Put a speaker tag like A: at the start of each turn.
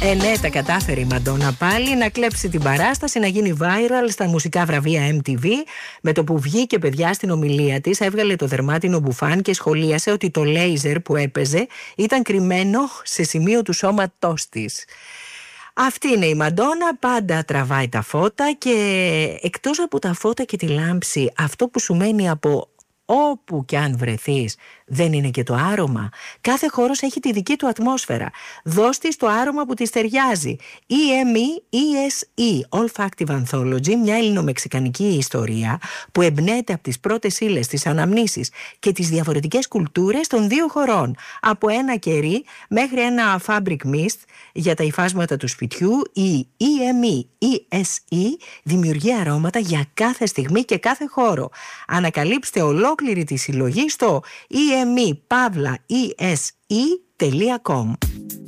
A: Ναι, τα κατάφερε η Μαντόνα πάλι να κλέψει την παράσταση, να γίνει viral στα μουσικά βραβεία MTV. Με το που βγήκε, παιδιά, στην ομιλία της, έβγαλε το δερμάτινο μπουφάν και σχολίασε ότι το λέιζερ που έπαιζε ήταν κρυμμένο σε σημείο του σώματός της. Αυτή είναι η Μαντόνα, πάντα τραβάει τα φώτα και εκτός από τα φώτα και τη λάμψη, αυτό που σου μένει από όπου κι αν βρεθείς δεν είναι και το άρωμα? Κάθε χώρος έχει τη δική του ατμόσφαιρα. Δώσ' της το άρωμα που της ταιριάζει. EME Olfactive Anthology, μια ελληνομεξικανική ιστορία που εμπνέεται από τις πρώτες ύλες, τις αναμνήσεις και τις διαφορετικές κουλτούρες των δύο χωρών. Από ένα κερί μέχρι ένα fabric mist για τα υφάσματα του σπιτιού, η EME δημιουργεί αρώματα για κάθε στιγμή και κάθε χώρο. Ανακαλύψτε ολόκληρη τη συλλογή στο eme-ese.com.